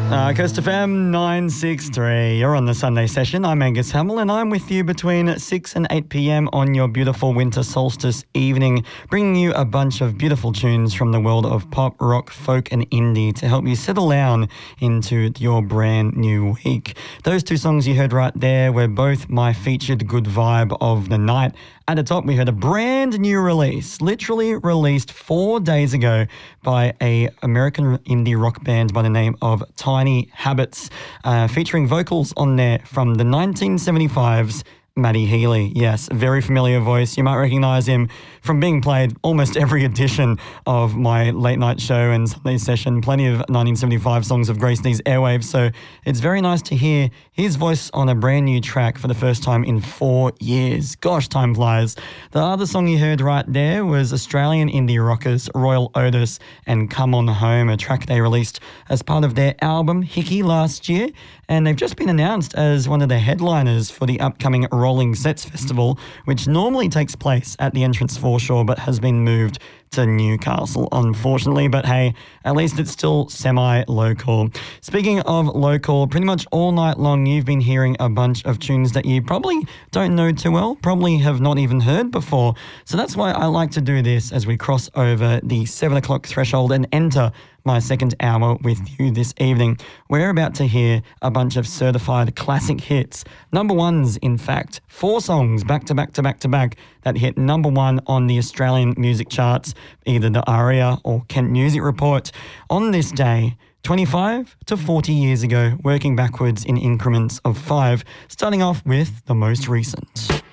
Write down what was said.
Coast FM 963. You're on the Sunday session. I'm Angus Hamill and I'm with you between 6 and 8 p.m. on your beautiful winter solstice evening, bringing you a bunch of beautiful tunes from the world of pop, rock, folk and indie to help you settle down into your brand new week. Those two songs you heard right there were both my featured good vibe of the night. At the top, we heard a brand new release, literally released 4 days ago by a American indie rock band by the name of Tiny Habits, featuring vocals on there from the 1975's Matty Healy. Yes, very familiar voice. You might recognise him from being played almost every edition of my late night show and Sunday session. Plenty of 1975 songs have graced these airwaves, so it's very nice to hear his voice on a brand new track for the first time in 4 years. Gosh, time flies. The other song you heard right there was Australian indie rockers Royal Otis and Come On Home, a track they released as part of their album Hickey last year, and they've just been announced as one of the headliners for the upcoming Rolling Sets Festival, which normally takes place at the entrance foreshore but has been moved to Newcastle, unfortunately. But hey, at least it's still semi-local. Speaking of local, pretty much all night long you've been hearing a bunch of tunes that you probably don't know too well, probably have not even heard before. So that's why I like to do this as we cross over the 7 o'clock threshold and enter my second hour with you this evening. We're about to hear a bunch of certified classic hits. Number ones, in fact. 4 songs back to back to back to back that hit number one on the Australian music charts, either the ARIA or Kent Music Report, on this day, 25 to 40 years ago, working backwards in increments of 5, starting off with the most recent.